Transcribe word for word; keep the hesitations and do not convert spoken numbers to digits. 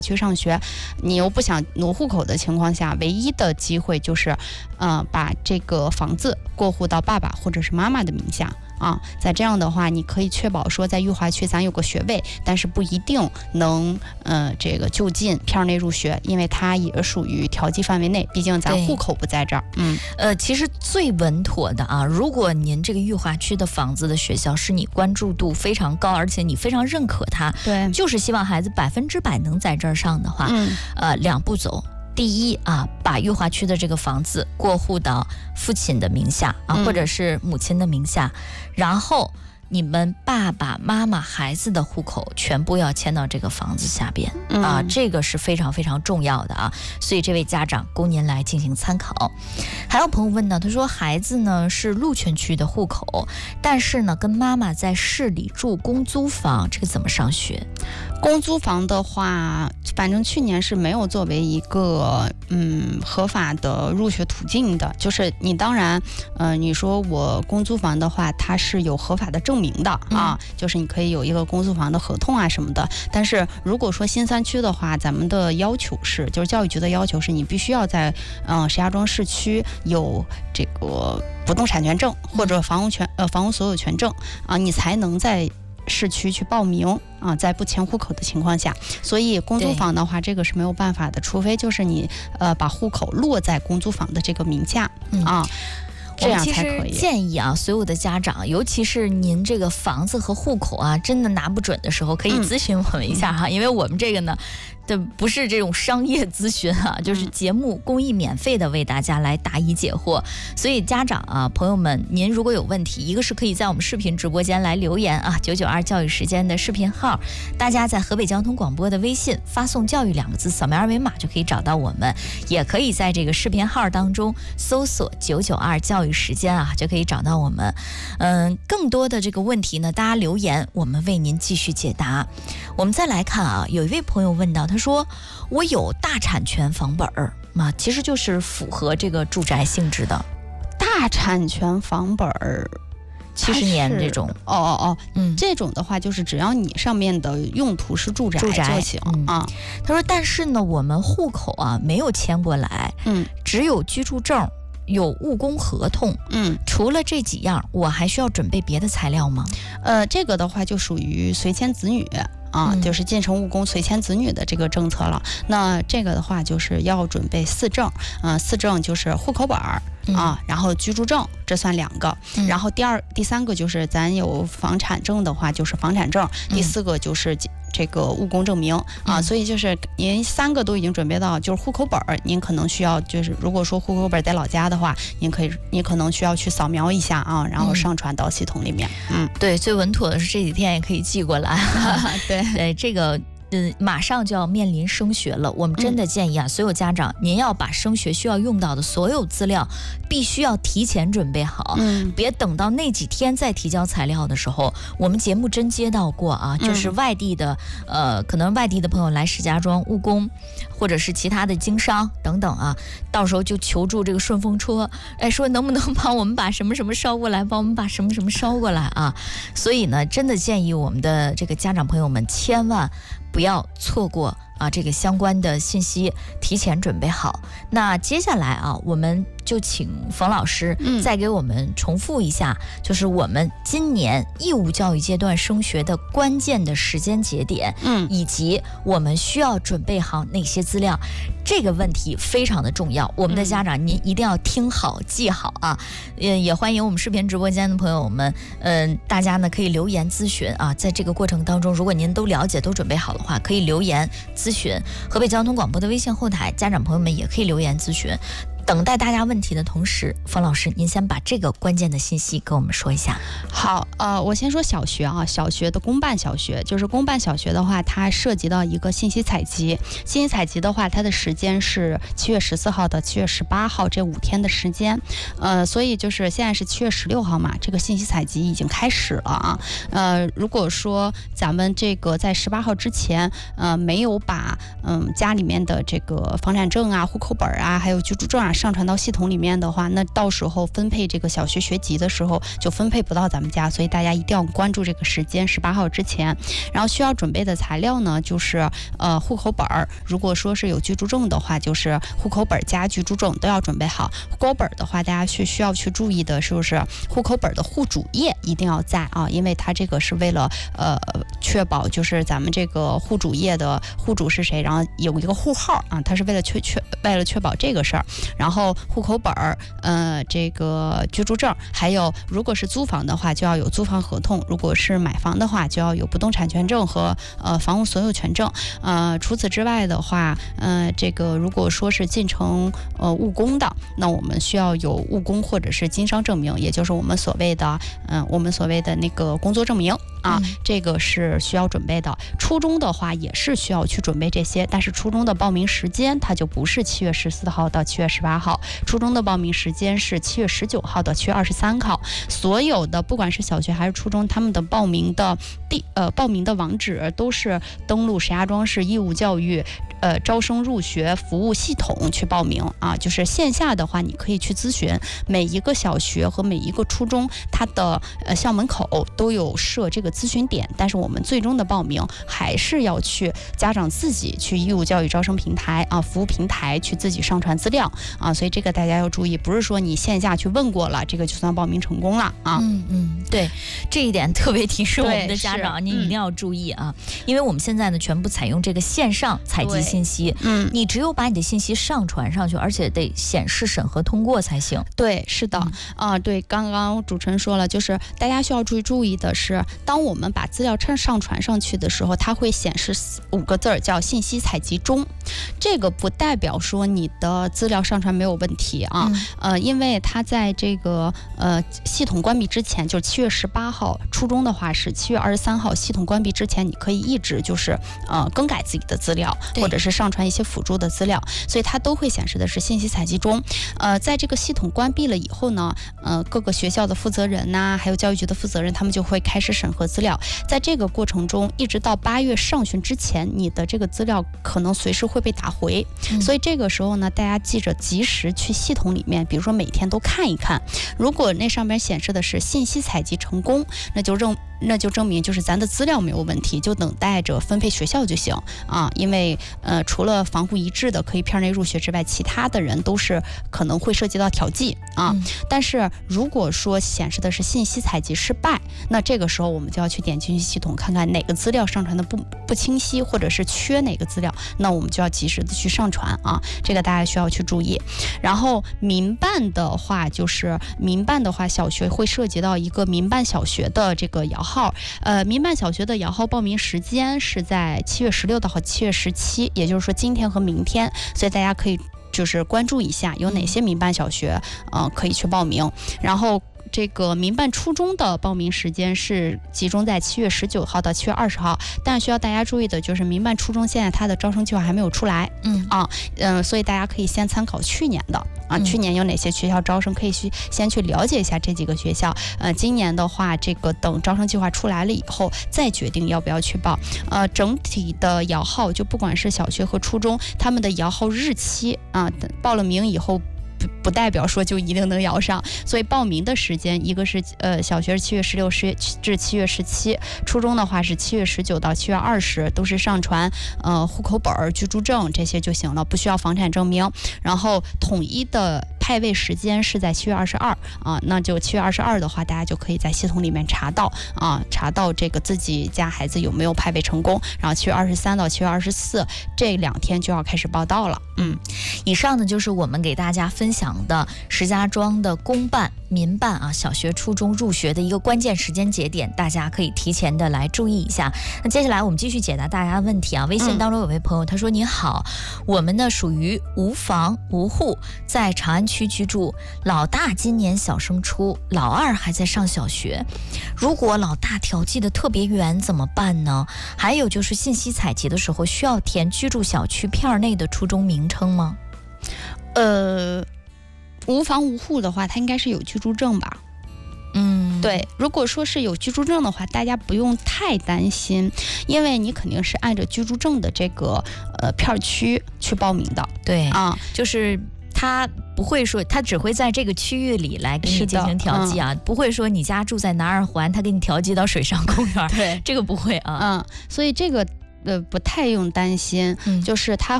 去上学，你又不想挪户口的情况下，唯一的机会就是，呃，把这个房子过户到爸爸或者是妈妈的名下。啊，在这样的话，你可以确保说，在裕华区咱有个学位，但是不一定能呃这个就近片内入学，因为它也属于调剂范围内，毕竟咱户口不在这儿。嗯， 呃，其实最稳妥的啊，如果您这个裕华区的房子的学校是你关注度非常高，而且你非常认可它， 对， 就是希望孩子百分之百能在这儿上的话，嗯，呃，两步走。第一啊，把裕华区的这个房子过户到父亲的名下啊，或者是母亲的名下，然后你们爸爸妈妈孩子的户口全部要迁到这个房子下边啊，这个是非常非常重要的啊，所以这位家长供您来进行参考。还有朋友问呢，他说孩子呢是鹿泉区的户口，但是呢跟妈妈在市里住公租房，这个怎么上学？ 公租房的话，反正去年是没有作为一个嗯合法的入学途径的。就是你当然，呃，你说我公租房的话，它是有合法的证明的啊，嗯、就是你可以有一个公租房的合同啊什么的。但是如果说新三区的话，咱们的要求是，就是教育局的要求是，你必须要在嗯、呃、石家庄市区有这个不动产权证或者房屋权呃房屋所有权证啊，你才能在市区去报名啊，在不迁户口的情况下，所以公租房的话，这个是没有办法的，除非就是你呃把户口落在公租房的这个名下、嗯、啊。这样才可以。 建议啊，所有的家长，尤其是您这个房子和户口啊，真的拿不准的时候，可以咨询我们一下哈、嗯，因为我们这个呢，这不是这种商业咨询啊，就是节目公益免费的为大家来答疑解惑。所以家长啊，朋友们，您如果有问题，一个是可以在我们视频直播间来留言啊，九九二教育时间的视频号，大家在河北交通广播的微信发送教育两个字，扫描二维码就可以找到我们，也可以在这个视频号当中搜索九九二教育时间啊，就可以找到我们。嗯，更多的这个问题呢，大家留言，我们为您继续解答。我们再来看啊，有一位朋友问到，他说我有大产权房本儿嘛，其实就是符合这个住宅性质的大产权房本儿。 七十年这种哦哦哦，嗯，这种的话就是只要你上面的用途是住宅住宅就行、 嗯、 啊。 他说，但是呢，我们户口啊没有迁过来，嗯，只有居住证，有务工合同，嗯，除了这几样，我还需要准备别的材料吗？ 呃，这个的话就属于随迁子女。啊，就是进城务工随迁子女的这个政策了。那这个的话，就是要准备四证，呃，四证就是户口本儿啊，然后居住证，这算两个。嗯、然后第二、第三个就是咱有房产证的话，就是房产证。嗯、第四个就是这个务工证明啊。嗯、所以就是您三个都已经准备到，就是户口本儿，您可能需要就是如果说户口本在老家的话，您可以你可能需要去扫描一下啊，然后上传到系统里面。嗯， 嗯对，最稳妥的是这几天也可以寄过来。 对。 对，这个嗯，马上就要面临升学了，我们真的建议啊，嗯、所有家长，您要把升学需要用到的所有资料，必须要提前准备好，嗯，别等到那几天再提交材料的时候。我们节目真接到过啊，就是外地的，嗯、呃，可能外地的朋友来石家庄务工，或者是其他的经商等等啊，到时候就求助这个顺风车，哎，说能不能帮我们把什么什么捎过来，帮我们把什么什么捎过来啊？所以呢，真的建议我们的这个家长朋友们千万不要错过啊这个相关的信息，提前准备好。那接下来啊，我们就请冯老师再给我们重复一下，嗯、就是我们今年义务教育阶段升学的关键的时间节点，嗯，以及我们需要准备好哪些资料。这个问题非常的重要，我们的家长、嗯、您一定要听好记好啊。嗯，也欢迎我们视频直播间的朋友们，嗯，大家呢可以留言咨询啊。在这个过程当中，如果您都了解、都准备好的话，可以留言咨询。河北交通广播的微信后台，家长朋友们也可以留言咨询。等待大家问题的同时，冯老师您先把这个关键的信息跟我们说一下。 好，呃，我先说小学啊，小学的公办小学，就是公办小学的话，它涉及到一个信息采集。信息采集的话，它的时间是七月十四号到七月十八号这五天的时间，呃，所以就是现在是七月十六号嘛，这个信息采集已经开始了啊。呃，如果说咱们这个在十八号之前，呃，没有把嗯家里面的这个房产证啊、户口本啊，还有居住证啊上传到系统里面的话，那到时候分配这个小学学籍的时候就分配不到咱们家，所以大家一定要关注这个时间，十八号之前。然后需要准备的材料呢，就是呃户口本儿，如果说是有居住证的话，就是户口本加居住证都要准备好。户口本的话，大家需需要去注意的是不是户口本的户主页一定要在啊，因为它这个是为了呃确保就是咱们这个户主页的户主是谁，然后有一个户号啊，它是为了确确为了确保这个事儿。然后户口本儿，呃，这个居住证，还有如果是租房的话，就要有租房合同；如果是买房的话，就要有不动产权证和呃房屋所有权证。呃，除此之外的话，呃，这个如果说是进城呃务工的，那我们需要有务工或者是经商证明，也就是我们所谓的嗯、呃、我们所谓的那个工作证明啊， 嗯、 这个是需要准备的。初中的话也是需要去准备这些，但是初中的报名时间它就不是七月十四号到七月十八号，初中的报名时间是七月十九号到七月二十三号。所有的不管是小学还是初中，他们的报名的地呃报名的网址都是登录石家庄市义务教育呃招生入学服务系统去报名啊。就是线下的话，你可以去咨询每一个小学和每一个初中，它的呃校门口都有设这个咨询点，但是我们最终的报名还是要去家长自己去义务教育招生平台啊服务平台去自己上传资料啊，所以这个大家要注意，不是说你线下去问过了，这个就算报名成功了啊。 嗯嗯，对，这一点特别提示我们的家长，你一定要注意啊，嗯、因为我们现在呢全部采用这个线上采集信息，嗯，你只有把你的信息上传上去，而且得显示审核通过才行。 对，是的，啊、嗯呃，对，刚刚主持人说了，就是大家需要注意注意的是，当我们把资料上上传上去的时候，它会显示五个字儿叫信息采集中。这个不代表说你的资料上传没有问题啊，嗯、呃，因为它在这个呃系统关闭之前，就是七月十八号，初中的话是七月二十三号，系统关闭之前，你可以一直就是呃更改自己的资料，或者是上传一些辅助的资料，所以它都会显示的是信息采集中。呃，在这个系统关闭了以后呢，呃，各个学校的负责人呐、啊，还有教育局的负责人，他们就会开始审核资料。在这个过程中，一直到八月上旬之前，你的这个资料可能随时会被打回，嗯、所以这个时候呢，大家记着及时去系统里面，比如说每天都看一看，如果那上面显示的是信息采集成功，那就认。那就证明就是咱的资料没有问题，就等待着分配学校就行啊。因为呃，除了防护一致的可以片内入学之外，其他的人都是可能会涉及到调剂啊。嗯、但是如果说显示的是信息采集失败，那这个时候我们就要去点进去系统看看哪个资料上传的不不清晰，或者是缺哪个资料，那我们就要及时的去上传啊。这个大家需要去注意。然后民办的话，就是民办的话，小学会涉及到一个民办小学的这个摇号。号，呃，民办小学的摇号报名时间是在七月十六到和七月十七，也就是说今天和明天，所以大家可以就是关注一下有哪些民办小学，呃，可以去报名。然后这个民办初中的报名时间是集中在七月十九号到七月二十号，但需要大家注意的就是民办初中现在它的招生计划还没有出来，嗯啊，嗯、呃，所以大家可以先参考去年的啊，去年有哪些学校招生，可以去先去了解一下这几个学校。呃，今年的话，这个等招生计划出来了以后，再决定要不要去报。呃，整体的摇号就不管是小学和初中，他们的摇号日期啊，报了名以后。不, 不代表说就一定能摇上，所以报名的时间，一个是呃小学是七月十六至七月十七，初中的话是七月十九到七月二十，都是上传呃户口本、居住证这些就行了，不需要房产证明。然后统一的派位时间是在七月二十二啊，那就七月二十二的话，大家就可以在系统里面查到啊，查到这个自己家孩子有没有派位成功。然后七月二十三到七月二十四这两天就要开始报到了。嗯， 以上呢就是我们给大家分享的石家庄的公办、民办啊小学、初中入学的一个关键时间节点，大家可以提前的来注意一下。那接下来我们继续解答大家的问题啊。微信当中有位朋友他说：“你好，我们呢属于无房无户，在长安区居住，老大今年小升初，老二还在上小学。如果老大调剂的特别远怎么办呢？还有就是信息采集的时候需要填居住小区片内的初中名称吗？” 呃，无房无户的话，他应该是有居住证吧？嗯，对。如果说是有居住证的话，大家不用太担心，因为你肯定是按照居住证的这个呃片区去报名的。 对啊，就是。 他不会说，他只会在这个区域里来给你进行调剂啊，嗯、不会说你家住在南二环，他给你调剂到水上公园， 对， 这个不会啊。 嗯，所以这个。呃，不太用担心， 嗯、 就是它